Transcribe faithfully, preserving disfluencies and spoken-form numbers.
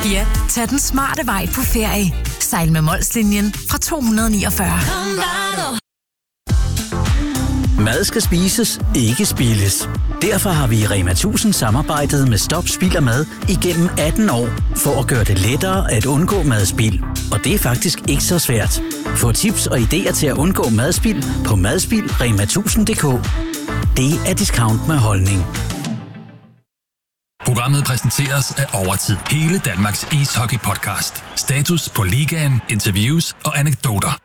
Ja, tag den smarte vej på ferie. Sejl med Molslinjen fra to hundrede niogfyrre. Mad skal spises, ikke spildes. Derfor har vi i Rema tusind samarbejdet med Stop Spild af Mad igennem atten år, for at gøre det lettere at undgå madspild. Og det er faktisk ikke så svært. Få tips og idéer til at undgå madspild på madspild punktum rema tusind punktum d k. Det er discount med holdning. Programmet præsenteres af Overtid. Hele Danmarks ishockey-podcast. Status på ligaen, interviews og anekdoter.